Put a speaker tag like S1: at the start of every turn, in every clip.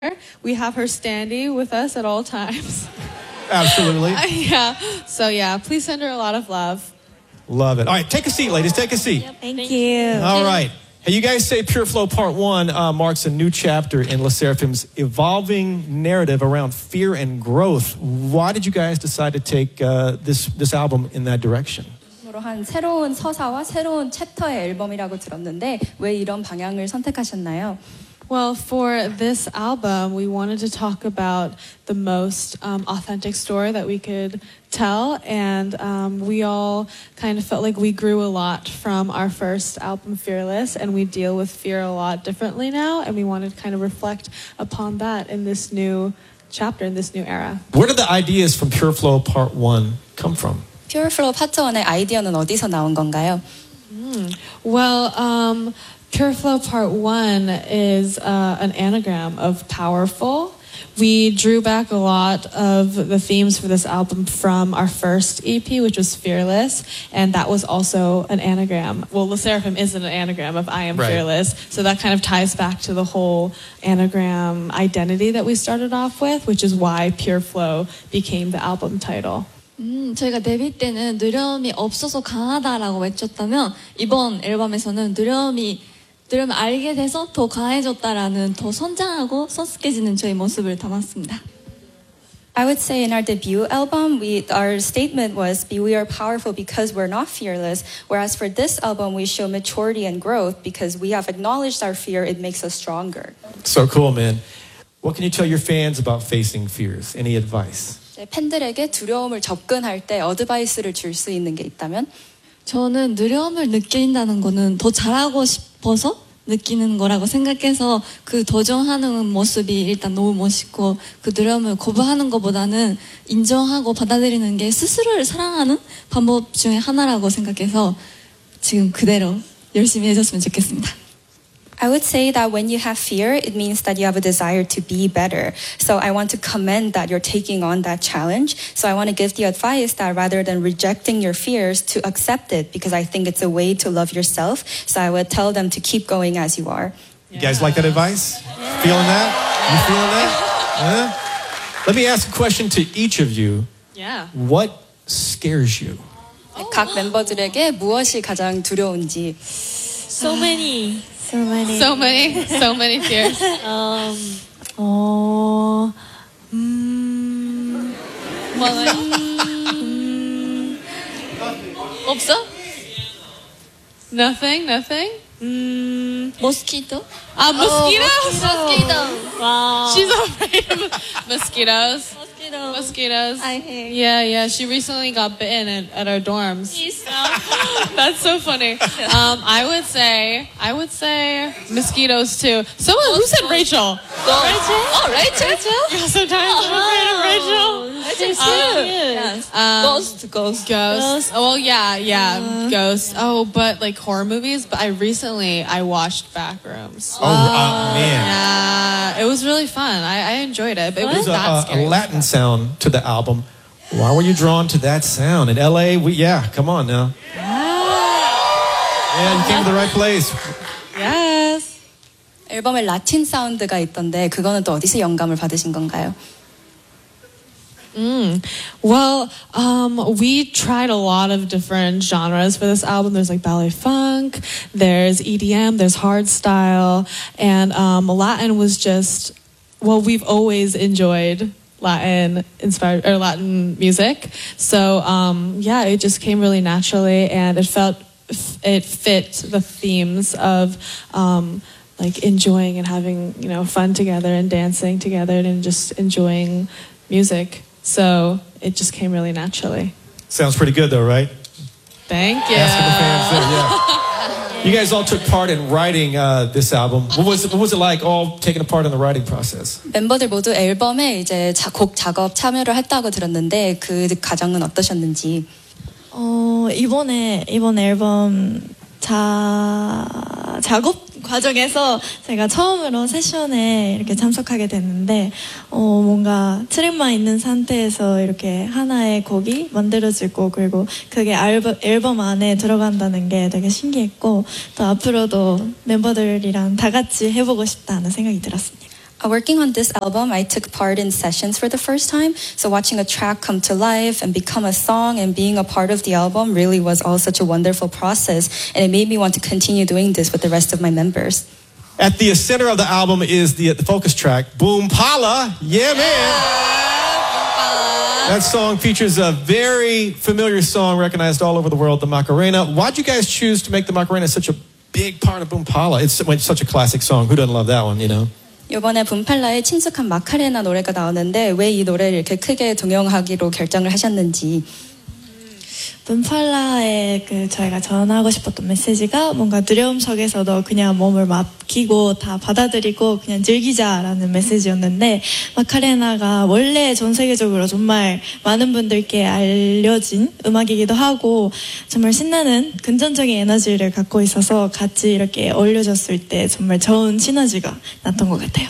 S1: We have her standee with us at all times.
S2: Absolutely.
S1: Yeah. So yeah, please send her a lot of love.
S2: Love it. All right, take a seat, ladies. Take a seat.
S3: Thank you.
S2: All right. Hey, you guys say Pure Flow Part 1 marks a new chapter in LE SSERAFIM's evolving narrative around fear and growth. Why did you guys decide to take this album in that direction?
S4: 한 새로운 서사와 새로운 챕터의 앨범이라고 들었는데 왜 이런 방향을 선택하셨나요?
S1: Well, for this album, we wanted to talk about the most authentic story that we could tell, and we all kind of felt like we grew a lot from our first album, Fearless, and we deal with fear a lot differently now, and we wanted to kind of reflect upon that in this new chapter, in this new era.
S2: Where did the ideas from Pure Flow Part 1 come from?
S4: Pure Flow 파트 1의 아이디어는 어디서 나온 건가요?
S1: Well, Pure Flow Part 1 is an anagram of powerful. We drew back a lot of the themes for this album from our first EP, which was Fearless, and that was also an anagram. Well, LE SSERAFIM is an anagram of I Am Fearless, so that kind of ties back to the whole anagram identity that we started off with, which is why Pure Flow became the album title.
S3: 저희가 데뷔 때는 두려움이 없어서 강하다라고 외쳤다면 이번 앨범에서는 두려움을 알게 돼서 더 강해졌다라는 더 성장하고 성숙해지는 저희 모습을 담았습니다.
S4: I would say in our debut album, our statement was, we are powerful because we're not fearless. Whereas for this album, we show maturity and growth because we have acknowledged our fear. It makes us stronger.
S2: So cool, man. What can you tell your fans about facing fears? Any advice?
S4: 팬들에게 두려움을 접근할 때 어드바이스를 줄 수 있는 게 있다면?
S3: 저는 두려움을 느낀다는 거는 더 잘하고 싶어서 느끼는 거라고 생각해서 그 도전하는 모습이 일단 너무 멋있고 그 두려움을 거부하는 것보다는 인정하고 받아들이는 게 스스로를 사랑하는 방법 중에 하나라고 생각해서 지금 그대로 열심히 해줬으면 좋겠습니다.
S4: I would say that when you have fear, it means that you have a desire to be better. So I want to commend that you're taking on that challenge. So I want to give the advice that rather than rejecting your fears, to accept it because I think it's a way to love yourself. So I would tell them to keep going as you are.
S2: You guys like that advice? Yeah. Feeling that? You feeling that? Let me ask a question to each of you.
S1: Yeah.
S2: What scares you?
S4: 각 멤버들에게 무엇이 가장 두려운지.
S3: So many
S1: fears.
S3: 없어?
S1: Nothing?
S3: Mosquito?
S1: Mosquitoes?
S3: Wow.
S1: She's afraid of mosquitoes. Mosquitoes.
S3: I hate.
S1: Yeah. She recently got bitten at our dorms. That's so funny. I would say mosquitoes too. Who said Rachel?
S3: Rachel? Oh, Rachel?
S1: Yeah, sometimes I'm afraid of Rachel.
S3: Rachel too. Yes.
S1: Ghosts. Oh, well, yeah. Ghosts. Oh, but like horror movies. But I watched Backrooms.
S2: Oh, man.
S1: Yeah, it was really fun. I enjoyed it, but it was not scary.
S2: A Latin sound to the album. Why were you drawn to that sound? In LA, come on now. Yeah, you came to the right place.
S1: Yes.
S4: 앨범에 라틴 사운드가 있던데 그거는 또 어디서 영감을 받으신 건가요?
S1: Well, we tried a lot of different genres for this album. There's like ballet funk, there's EDM, there's hardstyle, and Latin was just, we've always enjoyed Latin inspired or Latin music. So it just came really naturally, and it fit the themes of like enjoying and having fun together and dancing together and just enjoying music. So it just came really naturally.
S2: Sounds pretty good though, right?
S1: Thank you.
S2: Asking the fans there, yeah. You guys all took part in writing this album. What was it like all taking a part in the writing process?
S4: 멤버들 모두 앨범에 이제 곡 작업 참여를 했다고 들었는데 그 과정은 어떠셨는지.
S5: 이번에 앨범 작업 과정에서 제가 처음으로 세션에 이렇게 참석하게 됐는데 뭔가 트랙만 있는 상태에서 이렇게 하나의 곡이 만들어지고 그리고 그게 앨범 안에 들어간다는 게 되게 신기했고 또 앞으로도 멤버들이랑 다 같이 해보고 싶다는 생각이 들었습니다.
S4: Working on this album, I took part in sessions for the first time. So watching a track come to life and become a song and being a part of the album really was all such a wonderful process. And it made me want to continue doing this with the rest of my members.
S2: At the center of the album is the focus track, Boom Pala. Yeah, man. That song features a very familiar song recognized all over the world, the Macarena. Why'd you guys choose to make the Macarena such a big part of Boom Pala? It's such a classic song. Who doesn't love that one, you know?
S4: 이번에 붐팔라에 친숙한 마카레나 노래가 나오는데 왜 이 노래를 이렇게 크게 동영하기로 결정을 하셨는지.
S5: 붐팔라에 저희가 전하고 싶었던 메시지가 뭔가 두려움 속에서도 그냥 몸을 맡기고 다 받아들이고 그냥 즐기자라는 메시지였는데, 마카레나가 원래 전 세계적으로 정말 많은 분들께 알려진 음악이기도 하고 정말 신나는 긍정적인 에너지를 갖고 있어서 같이 이렇게 어울려졌을 때 정말 좋은 시너지가 났던 것 같아요.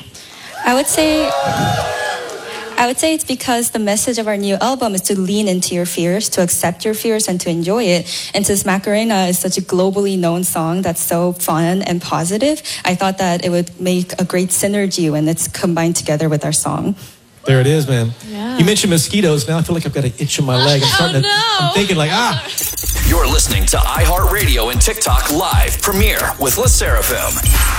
S4: I would say it's because the message of our new album is to lean into your fears, to accept your fears, and to enjoy it. And since Macarena is such a globally known song that's so fun and positive, I thought that it would make a great synergy when it's combined together with our song.
S2: There it is, man.
S1: Yeah.
S2: You mentioned mosquitoes. Now I feel like I've got an itch in my leg. I'm thinking like,
S6: You're listening to iHeartRadio and TikTok Live Premiere with LeSeraphim.